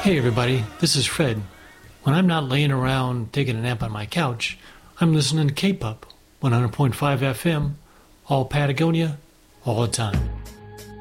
Hey everybody, this is Fred. When I'm not laying around taking a nap on my couch, I'm listening to K-Pop 100.5 FM, all Patagonia, all the time.